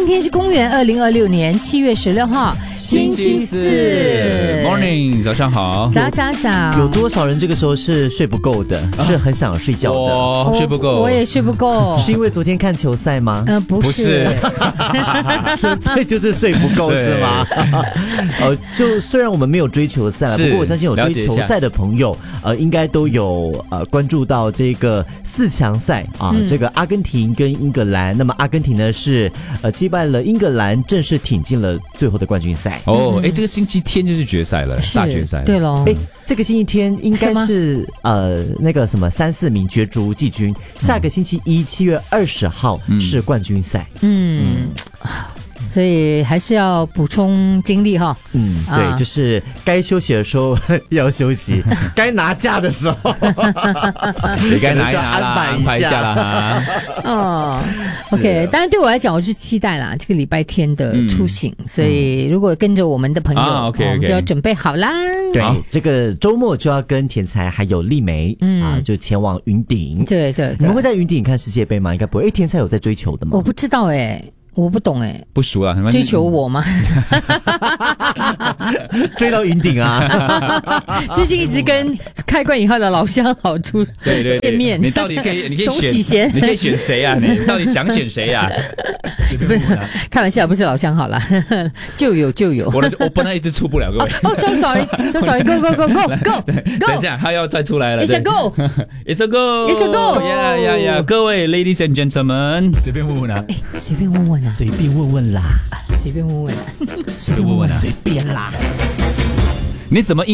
今天是公元2026年7月16号，星期四。 Morning， 早上好。 早。 有多少人这个时候是睡不够的，是很想睡觉的？ 我睡不够， 我也睡不够。 是因为昨天看球赛吗？ 不是， 纯粹就是睡不够是吗？就虽然我们没有追球赛了，不过我相信有追球赛的朋友，应该都有关注到这个4强赛啊，这个阿根廷跟英格兰。那么阿根廷呢是击败了英格兰，正式挺进了最后的冠军赛。 这个星期天就是决赛了，大决赛。 对喽。 这个星期天应该是那个什么3、4名角逐季军，下个星期一7月20号是冠军赛。 所以还是要补充精力哈。 对，就是该休息的时候要休息，该拿假的时候也该拿一拿啦，安排一下啦。 OK， 当然对我来讲，我是期待啦这个礼拜天的出行，所以如果跟着我们的朋友，我们就要准备好啦。 对，这个周末就要跟田才还有丽梅就前往云顶。 对， 你们会在云顶看世界杯吗？应该不会。田才有在追求的吗？ 我不知道我不懂不熟啊， 追求我吗？ 追到云顶啊！ 最近一直跟开关以后的老乡好出见面。 你到底可以选， 你可以选谁啊？你到底想选谁啊？ 不是开玩笑，不是老乡好了，就有。 我本来一直出不了，各位。 So sorry，go。 等一下，他要再出来了。 It's a go，It's a go。Yeah，各位 ，ladies and gentlemen， 随便问问啊， 随便问问啦， 随便问问啦。 随便啦。 你怎么